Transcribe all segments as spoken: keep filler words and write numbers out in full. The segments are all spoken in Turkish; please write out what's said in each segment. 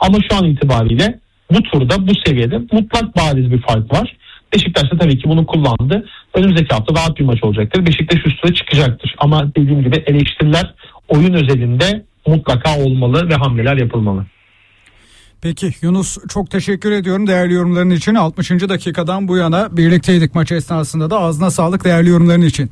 Ama şu an itibariyle bu turda bu seviyede mutlak bariz bir fark var. Beşiktaş da tabii ki bunu kullandı. Önümüzdeki hafta rahat bir maç olacaktır. Beşiktaş üstüne çıkacaktır. Ama dediğim gibi eleştiriler oyun özelinde mutlaka olmalı ve hamleler yapılmalı. Peki Yunus, çok teşekkür ediyorum değerli yorumların için. altmışıncı dakikadan bu yana birlikteydik maç esnasında da. Ağzına sağlık değerli yorumların için.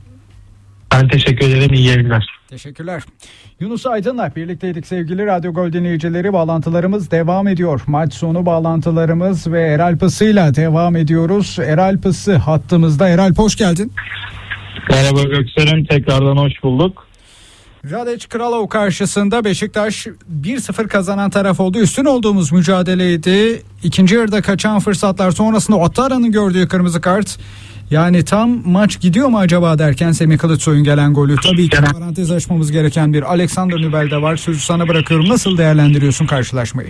Ben teşekkür ederim. İyi yayınlar. Teşekkürler. Yunus Aydın'la birlikteydik sevgili Radyo Gol dinleyicileri. Bağlantılarımız devam ediyor. Maç sonu bağlantılarımız ve Eral Pısı'yla devam ediyoruz. Eral Pısı hattımızda. Eral, hoş geldin. Merhaba Göksel'im, tekrardan hoş bulduk. Radec Kralov karşısında Beşiktaş bir sıfır kazanan taraf oldu. Üstün olduğumuz mücadeleydi. İkinci yarıda kaçan fırsatlar sonrasında Ottara'nın gördüğü kırmızı kart. Yani tam maç gidiyor mu acaba derken Semih Kılıçsoy'un gelen golü. Tabii ki parantez açmamız gereken bir Alexander Nübel de var. Sözü sana bırakıyorum. Nasıl değerlendiriyorsun karşılaşmayı?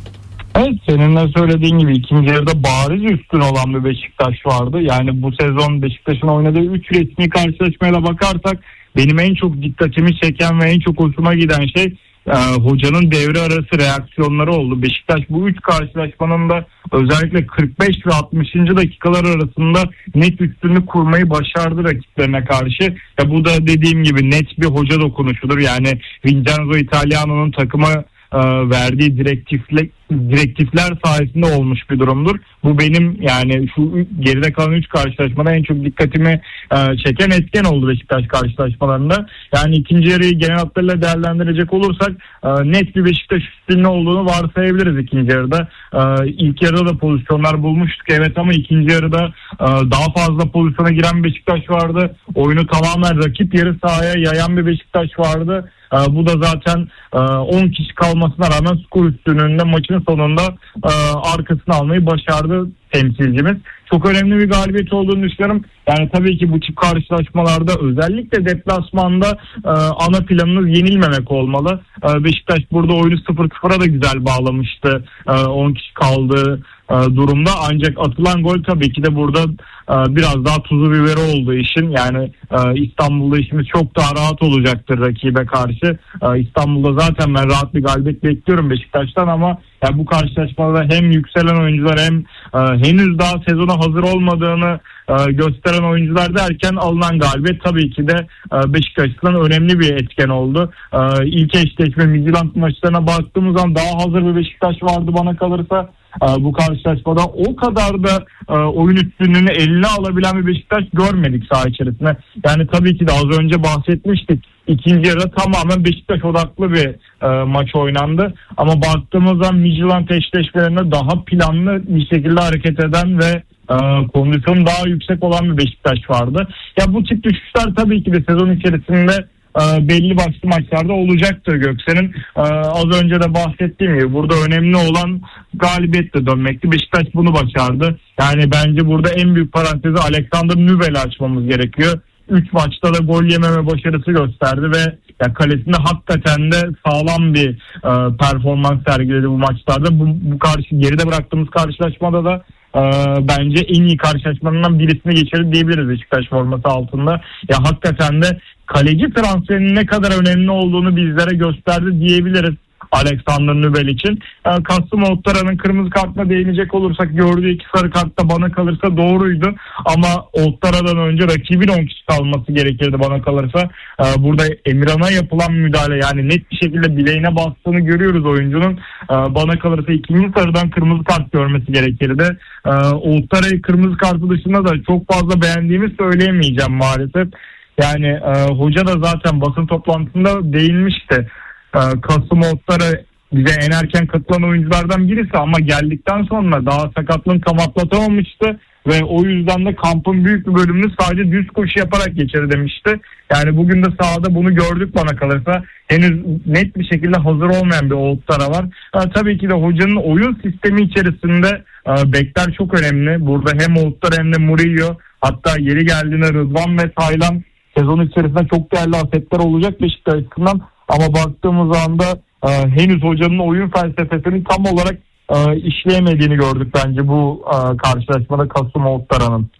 Evet, senin de söylediğin gibi ikinci yarıda bariz üstün olan bir Beşiktaş vardı. Yani bu sezon Beşiktaş'ın oynadığı üç resmi karşılaşmaya bakarsak benim en çok dikkatimi çeken ve en çok hoşuma giden şey e, hocanın devre arası reaksiyonları oldu. Beşiktaş bu üç karşılaşmanın da özellikle kırk beş ve altmışıncı dakikalar arasında net üstünlük kurmayı başardı rakiplerine karşı. Ya bu da dediğim gibi net bir hoca dokunuşudur. Yani Vincenzo Italiano'nun takıma e, verdiği direktifler, direktifler sayesinde olmuş bir durumdur. Bu benim yani şu geride kalan üç karşılaşmada en çok dikkatimi e, çeken etken oldu Beşiktaş karşılaşmalarında. Yani ikinci yarıyı genel hatlarıyla değerlendirecek olursak e, net bir Beşiktaş üstünlüğü olduğunu varsayabiliriz ikinci yarıda. E, ilk yarıda da pozisyonlar bulmuştuk evet, ama ikinci yarıda e, daha fazla pozisyona giren bir Beşiktaş vardı. Oyunu tamamen rakip yarı sahaya yayan bir Beşiktaş vardı. E, bu da zaten e, on kişi kalmasına rağmen skor üstünlüğünde maçın sonunda e, arkasını almayı başardı temsilcimiz. Çok önemli bir galibiyet olduğunu düşünüyorum. Yani tabii ki bu tip karşılaşmalarda özellikle deplasmanda e, ana planınız yenilmemek olmalı. E, Beşiktaş burada oyunu sıfır sıfıra da güzel bağlamıştı. E, on kişi kaldığı e, durumda. Ancak atılan gol tabii ki de burada e, biraz daha tuzu biberi olduğu işin. Yani e, İstanbul'da işimiz çok daha rahat olacaktır rakibe karşı. E, İstanbul'da zaten ben rahat bir galibiyet bekliyorum Beşiktaş'tan, ama yani bu karşılaşmada hem yükselen oyuncular hem e, henüz daha sezona hazır olmadığını e, gösteren oyuncular derken alınan galibiyet tabii ki de e, Beşiktaş'tan önemli bir etken oldu. E, ilk eşleşme Midtjylland maçlarına baktığımız zaman daha hazır bir Beşiktaş vardı bana kalırsa. E, bu karşılaşmada o kadar da e, oyun üstünlüğünü eline alabilen bir Beşiktaş görmedik saha içerisinde. Yani tabii ki de az önce bahsetmiştik. İkinci yarıda tamamen Beşiktaş odaklı bir e, maç oynandı. Ama baktığımız zaman Midtjylland eşleşmelerinde daha planlı bir şekilde hareket eden ve e, kondisyonu daha yüksek olan bir Beşiktaş vardı. Ya bu tip düşüşler tabii ki de sezon içerisinde e, belli başlı maçlarda olacaktır Göksel'in. E, az önce de bahsettiğim gibi burada önemli olan galibiyetle dönmekti. Beşiktaş bunu başardı. Yani bence burada en büyük parantezi Alexander Nübel'i açmamız gerekiyor. üç maçta da gol yememe başarısı gösterdi ve ya kalesinde hakikaten de sağlam bir e, performans sergiledi bu maçlarda. Bu, bu karşı geride bıraktığımız karşılaşmada da e, bence en iyi karşılaşmalarından birisini geçirdi diyebiliriz Beşiktaş forması altında. Ya hakikaten de kaleci transferinin ne kadar önemli olduğunu bizlere gösterdi diyebiliriz Alexander Nübel için. Yani Kasım Ottara'nın kırmızı kartına değinecek olursak gördüğü iki sarı kartta bana kalırsa doğruydu. Ama Ottara'dan önce rakibin on kişi kalması gerekirdi bana kalırsa. Burada Emirhan'a yapılan müdahale, yani net bir şekilde bileğine bastığını görüyoruz oyuncunun. Bana kalırsa ikinci sarıdan kırmızı kart görmesi gerekirdi. Ottara'yı kırmızı kartı dışında da çok fazla beğendiğimi söyleyemeyeceğim maalesef. Yani hoca da zaten basın toplantısında değinmişti. Kasım Ottara bize en erken katılan oyunculardan birisi ama geldikten sonra daha sakatlığını tam atlatamamıştı ve o yüzden de kampın büyük bir bölümünü sadece düz koşu yaparak geçir demişti. Yani bugün de sahada bunu gördük bana kalırsa. Henüz net bir şekilde hazır olmayan bir Ottara var. Ha, tabii ki de hocanın oyun sistemi içerisinde e, bekler çok önemli. Burada hem Ottara hem de Murillo, hatta yeri geldiğinde Rıdvan ve Taylan sezon içerisinde çok değerli asetler olacak Beşiktaş açısından. Ama baktığımız anda e, henüz hocanın oyun felsefesini tam olarak e, işleyemediğini gördük bence bu e, karşılaşmada Kasım Ottara'nın.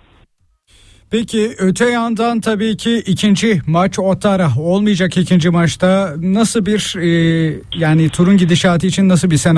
Peki öte yandan tabii ki ikinci maç Ottara olmayacak ikinci maçta nasıl bir e, yani turun gidişatı için nasıl bir senaryo